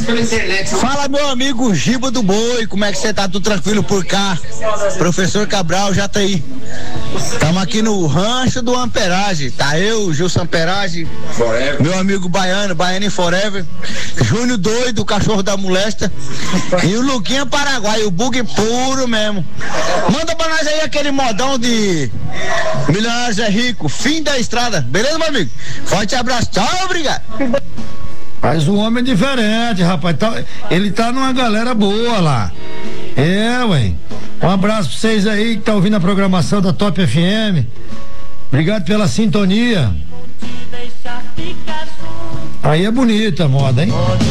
Fala, meu amigo Giba do Boi, como é que você tá? Tudo tranquilo por cá? Professor Cabral já tá aí. Estamos aqui no rancho do Amperage. Tá eu, Gilson Amperage, meu amigo Baiano em Forever, Júnior Doido, o cachorro da molesta, e o Luquinha Paraguai, o bug puro mesmo. Manda pra nós aí aquele modão de Milionários é Rico, fim da estrada. Beleza, meu amigo? Forte abraço, tchau, obrigado. Mas o homem é diferente, rapaz. Ele tá numa galera boa lá. Ué. Um abraço pra vocês aí que tá ouvindo a programação da Top FM. Obrigado pela sintonia. Aí é bonita a moda, hein?